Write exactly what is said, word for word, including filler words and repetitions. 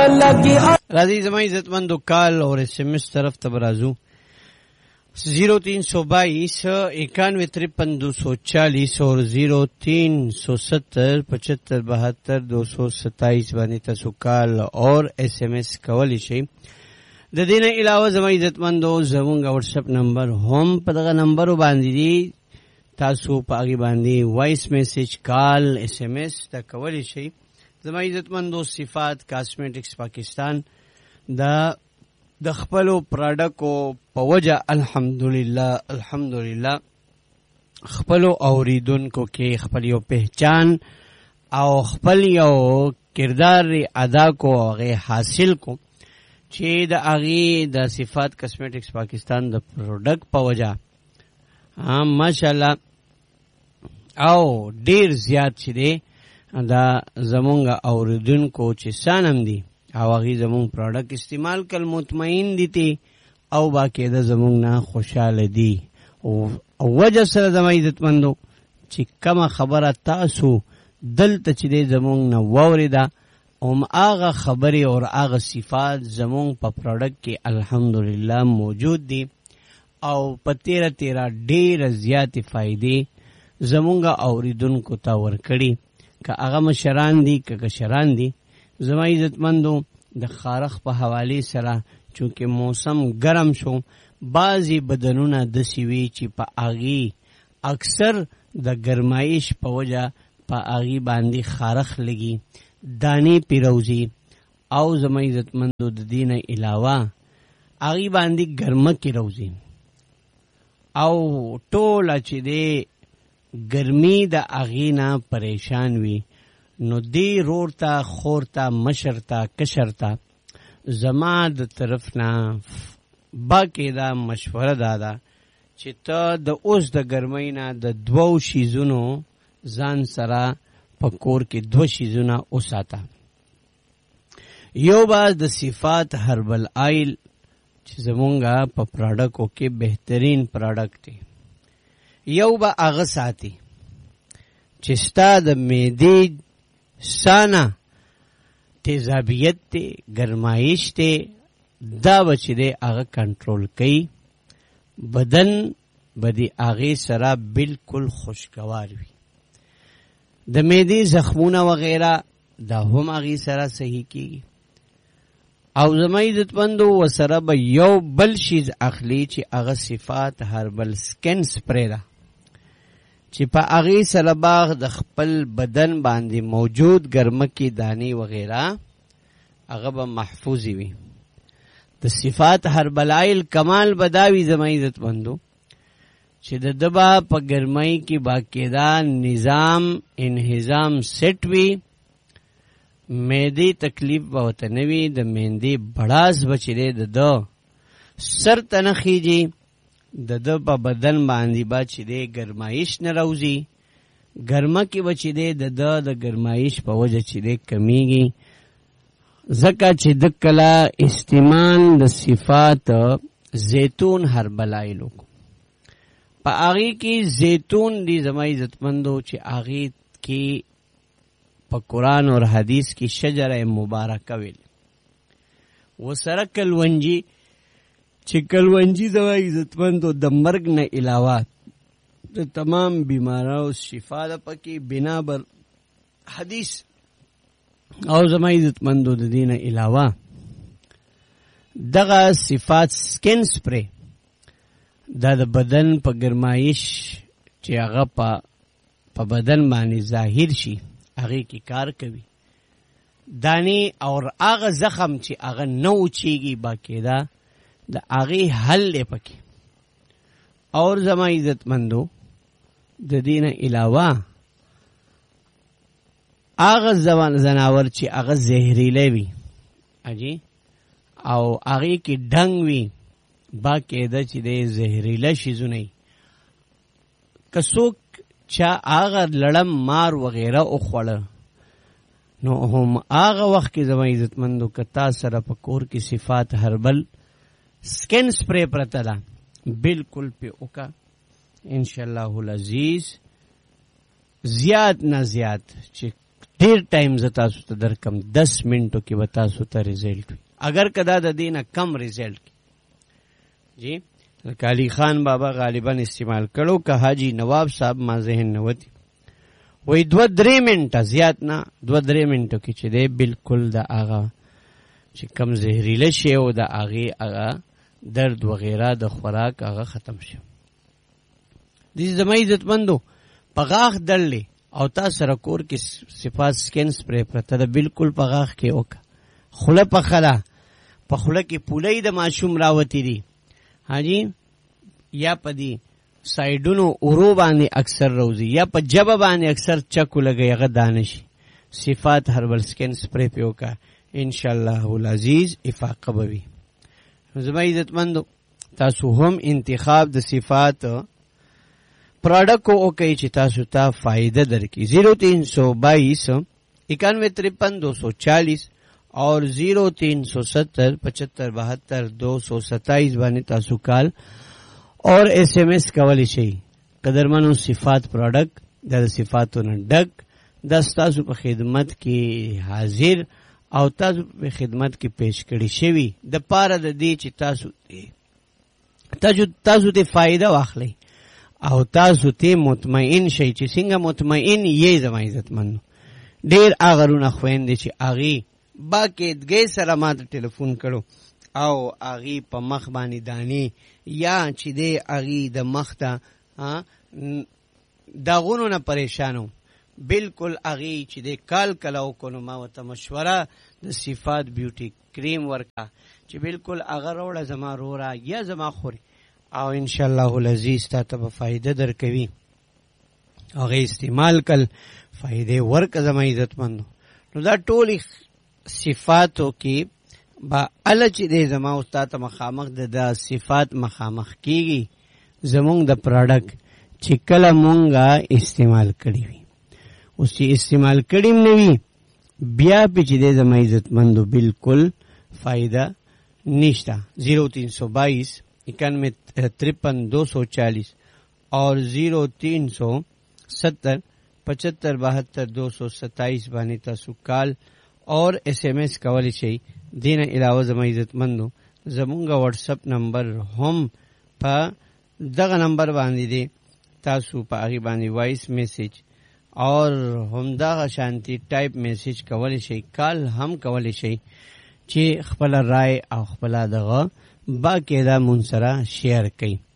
लगी राजी जमाई इज्जतमंदो कॉल और एसएमएस तरफ तबराजू जीरो तीन सौ बाईस इक्यानवे तिरपन दो सौ चालीस और जीरो तीन सौ सत्तर पचहत्तर बहत्तर दो सौ सत्ताईस बानी तसु कॉल और एसएमएस कवली शई द दीन अलावा जमाई इज्जतमंदो जमुंगा व्हाट्सएप नंबर होम पदगा नंबर बांधी दी तासु पागी बांधी वॉइस मैसेज कॉल एसएमएस त कवली शई जमाई इज्जतमंदो सिफात कॉस्मेटिक्स पाकिस्तान द د خپلو پراډکو په وجه الحمدلله الحمدلله خپلو اوریدونکو کې خپل یو پہچان او خپل یو کردار ادا کو هغه حاصل کو چې د هغه د صفات کاسمیټکس پاکستان د پروډکټ په وجه هم ماشاءالله او ډیر زیات چې دی دا زمونږ اوریدونکو چې سانم دي او هغه زمون پروډکټ استعمال کل مطمئن دي تی او باقاعده زمون نه خوشاله دي او وجه سره زموږ عزتمندو چې کومه خبره تاسو دلته چې زمون نه ووریدا او هغه خبره او هغه صفات زمون په پروډکټ کې الحمدلله موجود دي او په تیرا تیرا ډیر زیات فائدې زمونږ اوریدونکو ته ورکړي که هغه مشران دي که کشران دي زما عزتمندو د خارخ په حواله سره چونکه موسم گرم شو بعضی بدنونه د سیوی چې په اغي اکثر د گرمایش په وجه په اغي باندې خارخ لګي دانی پیروزی او زما عزتمندو د دینه علاوه اغي باندې ګرمه کی روزي او ټول چې د ګرمي د اغینا پریشان وي نو دی رورتا خورتا مشرتا کشرتا زما د طرف نه باقاعده مشوره دادا چې ته د اوس د ګرمۍ نه د دوو شیزونو ځان سره په کور کې دو شیزونه اوساته یو باز د صفات هربل آیل چې زمونږه په پروډکټو کې بهترین پروډکټ دی یو با هغه ساتي چې ستا د معدې سانا تیزابیت تے گرمائش تے دا بچی دے آغا کنٹرول کئی بدن بدی آغی سرا بالکل خوشگوار وی د میدی زخمونا وغیرہ دا هم آغی سرا صحیح کی او زمائی عزتمندو و سرا با یو بل شیز اخلی چی آغا صفات هر بل سکن سپری دا چې په هغه سره باغ د خپل بدن باندې موجود ګرمکی دانی وغیرہ هغه به محفوظ وي د صفات هر بلایل کمال بداوی زمای عزت مندو چې د دبا په ګرمۍ کې باقاعده نظام انهضام سیټ وي میدی تکلیف به وته نوي د میندې بڑاس بچره د دو سر تنخیږي د د په بدن باندې با چې د ګرمایش نه راوځي ګرمه کې بچی د د د ګرمایش په وجه چې د کمیږي زکه چې د کلا استعمال د صفات زیتون هر بلایلو په هغه کې زیتون دی زما عزتمندو چې هغه کې په قرآن اور حدیث کې شجره مبارکه ویل وسره کلونجی چې کلونجی زما عزتمندو د مرګ نه علاوه د تمام بیمارو شفا ده پکې بنا بر حدیث او زما عزتمندو د دینه علاوه دغه صفات سکن سپری دا د بدن په گرمایش چې هغه په په بدن باندې ظاهر شي هغه کې کار کوي دانی اور هغه زخم چې هغه نو چیږي باقاعده د هغه حل پکې اور زما عزتمندو د دینه علاوه هغه ځوان زناور چې هغه زهريله وي اجي او هغه کې ډنګ وي باقاعده چې د زهريله شیزونه کڅوک چا هغه لړم مار وغیرہ او خوړ نو هم هغه وخت کې زما عزتمندو کتا سره په کور کې صفات هربل سکن سپری پرته ده بالکل په اوکا ان شاء الله العزیز زیات نه زیات چې ډیر ټایم ز تاسو ته درکم دس منټو کې به تاسو ته ریزلټ وي اگر کدا د دینه کم ریزلټ جی لکه علی خان بابا غالبا استعمال کړو که حاجی نواب صاحب ما ذهن نه وتی وای دو درې منټه زیات نه دو درې منټو کې چې دی بالکل د هغه چې کم زهریله شی او د هغې هغه درد وغیره د خوراک هغه ختم شي. دې زما عزتمندو په غاښ درلې او تا سره کور کې صفات سکین سپری پرته ده بالکل په غاښ کې وکړه. خوله پخه ده په خوله کې پولۍ د ماشوم راوتې دي حاجي یا په دې سایډونو اورو باندې اکثر روزي یا په جبه باندې اکثر چکو لګي هغه دانه شي. صفات هربل سکین سپری پې وکړه انشاءالله العزیز افاقه به وي. زما عزتمندو تاسو هم انتخاب د صفات پروڈکٹ کو اوکے چې تاسو ته فائدہ درکې. زیرو تین سو بائیس اکانوے ترپن دو سو چالیس اور زیرو تین سو ستر پچہتر بہتر دو سو ستائیس باندې تاسو کال اور ایس ایم ایس کولی شئ. قدرمنو صفات پروڈکٹ د صفاتو نه ډک د تاسو په خدمت کې حاضر او تاسو په خدمت کې پیش کړی شوی د پاره د دې چې تاسو تاسو تاسو ته فائدہ واخلئ او تاسو ته مطمئن شئ چې څنګه مطمئن یې زما عزتمندو. ډېر هغه خویندې چې هغې باقاعدګۍ سره ما ته ټلیفون کړو او هغې په مخ باندې دانې یا چې دی هغې د مخ ته داغونو نه پریشان و بالکل هغې چې دی کال کله وکړو نو ما ورته مشوره د صفات بیوټي کریم ورکړه چې بالکل هغه راوړه زما روره یا زما خوري او انشاءالله العزیز تا ته به فایده درکوي. هغې استعمال کل فایدې ورکړه زما عزتمندو. نو دا ټولې صفاتو کې با اله چې دی زما استاد ته مخامخ د دا صفات مخامخ کېږي زمونږ د پروډکټ چې کله مونږه استعمال کړي وي. اوس چې استعمال کړي م نه وي بیا پې چې دی زما عزتمندو بالکل فایده نشته. زیرو تین سو بائیس اکانوے ترپن دو سو چالیس اور زیرو تین سو ستر پچہتر بہتر دو سو ستائیس باندې تاسو کال اور ایس ایم ایس کولی شئ. دین علاوه زما عزتمندو زمونږه واټساپ نمبر هم په دغه نمبر باندې دی تاسو په هغې باندې وایس میسیج اور همدغه شانتي ټایپ میسیج کولی شئ کال هم کولی شئ چې خپله رای او خپله دغه باقاعده مون سره شیر کړئ.